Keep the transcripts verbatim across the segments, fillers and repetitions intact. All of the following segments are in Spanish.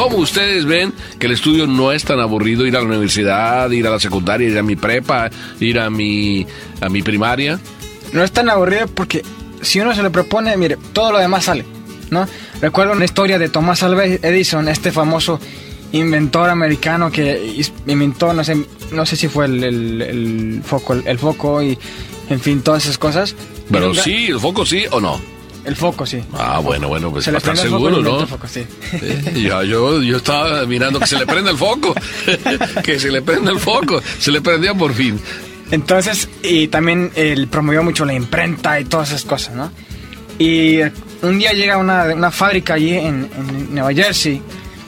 ¿Cómo ustedes ven que el estudio no es tan aburrido? Ir a la universidad, ir a la secundaria, ir a mi prepa, ir a mi, a mi primaria. No es tan aburrido porque si uno se lo propone, mire, todo lo demás sale, ¿no? Recuerdo una historia de Thomas Alva Edison, este famoso inventor americano que inventó, no sé, no sé si fue el, el, el foco, el, el foco y, en fin, todas esas cosas. Pero nunca... sí, el foco sí o no. El foco, sí. Ah, bueno, bueno, pues se para estar seguro, ¿no? El foco, sí. Sí, ya, yo, yo estaba mirando que se le prenda el foco, que se le prenda el foco, se le prendía por fin. Entonces, y también él promovió mucho la imprenta y todas esas cosas, ¿no? Y un día llega una, una fábrica allí en, en Nueva Jersey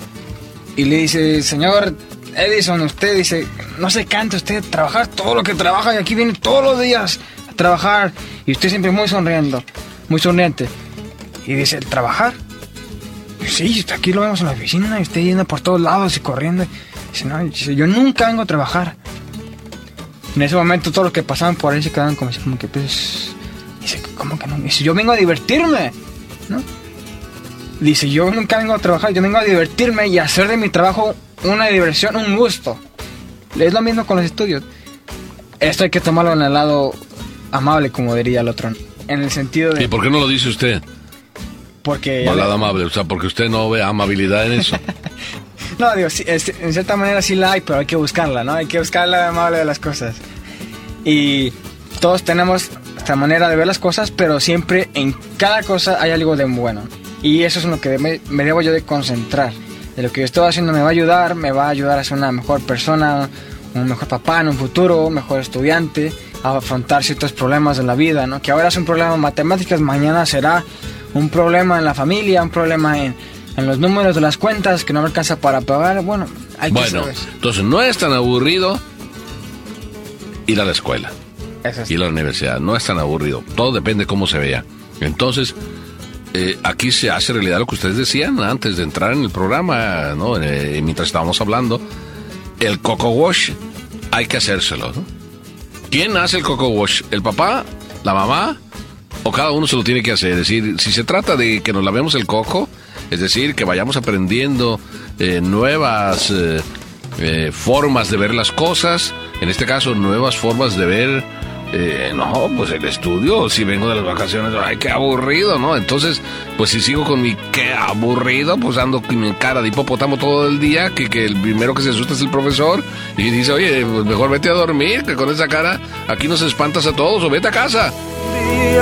y le dice, señor Edison, usted dice, no se cansa usted de trabajar todo lo que trabaja y aquí viene todos los días a trabajar y usted siempre muy sonriendo. Muy sonriente. Y dice, ¿trabajar? Sí, aquí lo vemos en la oficina y usted yendo por todos lados y corriendo. Dice, no, dice, yo nunca vengo a trabajar. En ese momento todos los que pasaban por ahí se quedaban como, como que pues... Dice, ¿cómo que no? Dice, yo vengo a divertirme, ¿no? Dice, yo nunca vengo a trabajar, yo vengo a divertirme y a hacer de mi trabajo una diversión, un gusto. Es lo mismo con los estudios. Esto hay que tomarlo en el lado amable, como diría el otro. En el sentido de... ¿Y por qué no lo dice usted? Porque... Balada amable, o sea, porque usted no ve amabilidad en eso. No, digo, sí, es, en cierta manera sí la hay, pero hay que buscarla, ¿no? Hay que buscar la amable de las cosas. Y todos tenemos nuestra manera de ver las cosas, pero siempre en cada cosa hay algo de bueno. Y eso es en lo que me, me debo yo de concentrar. De lo que yo estoy haciendo me va a ayudar, me va a ayudar a ser una mejor persona, un mejor papá en un futuro, un mejor estudiante, a afrontar ciertos problemas de la vida, ¿no? Que ahora es un problema en matemáticas, mañana será un problema en la familia, un problema en, en los números de las cuentas que no me alcanza para pagar. Bueno, hay que Bueno, saber. Entonces no es tan aburrido ir a la escuela, Eso es. ir a la universidad, no es tan aburrido, todo depende cómo se vea. Entonces, eh, aquí se hace realidad lo que ustedes decían antes de entrar en el programa, ¿no? Eh, mientras estábamos hablando, el coco wash hay que hacérselo, ¿no? ¿Quién hace el coco wash? ¿El papá? ¿La mamá? ¿O cada uno se lo tiene que hacer? Es decir, si se trata de que nos lavemos el coco, es decir, que vayamos aprendiendo eh, nuevas eh, eh, formas de ver las cosas, en este caso, nuevas formas de ver, eh, no, pues el estudio, si vengo de las vacaciones, ay, qué aburrido, ¿no? Entonces, pues si sigo con mi qué aburrido, pues ando con mi cara de hipopótamo todo el día, que, que el primero que se asusta es el profesor, y dice, oye, pues mejor vete a dormir, que con esa cara aquí nos espantas a todos, o vete a casa.